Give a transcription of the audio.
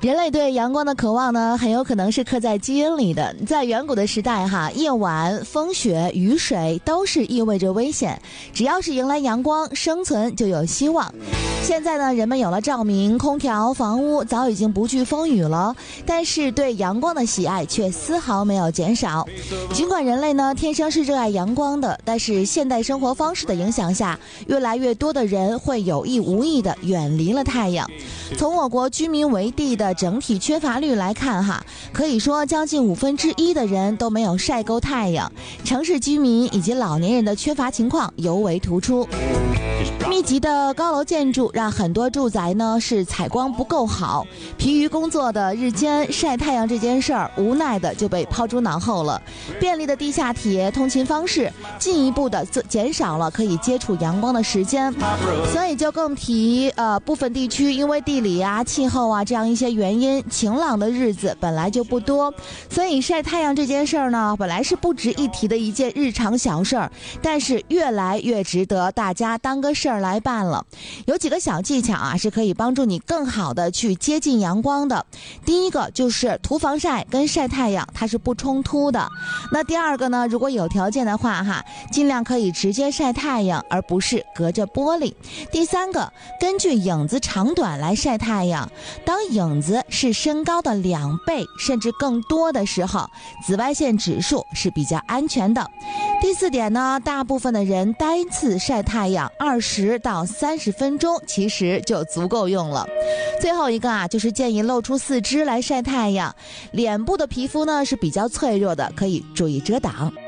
人类对阳光的渴望呢，很有可能是刻在基因里的。在远古的时代夜晚、风雪、雨水都是意味着危险，只要是迎来阳光，生存就有希望。现在呢，人们有了照明、空调、房屋，早已经不惧风雨了，但是对阳光的喜爱却丝毫没有减少。尽管人类呢天生是热爱阳光的，但是现代生活方式的影响下，越来越多的人会有意无意地远离了太阳。从我国居民为地的整体缺乏率来看可以说将近1/5的人都没有晒够太阳。城市居民以及老年人的缺乏情况尤为突出。密集的高楼建筑让很多住宅呢是采光不够好，疲于工作的日间晒太阳这件事儿，无奈的就被抛诸脑后了。便利的地下铁通勤方式，进一步的减少了可以接触阳光的时间，所以就更提部分地区因为地理气候这样一些原因，晴朗的日子本来就不多，所以晒太阳这件事儿呢，本来是不值一提的一件日常小事儿，但是越来越值得大家当个事儿来办了。有几个小技巧是可以帮助你更好的去接近阳光的。第一个就是涂防晒跟晒太阳它是不冲突的。那第二个呢，如果有条件的话尽量可以直接晒太阳，而不是隔着玻璃。第三个，根据影子长短来晒太阳，当影子是身高的2倍甚至更多的时候，紫外线指数是比较安全的。第四点呢，大部分的人单次晒太阳20到30分钟其实就足够用了。最后一个就是建议露出4肢来晒太阳，脸部的皮肤呢是比较脆弱的，可以注意遮挡。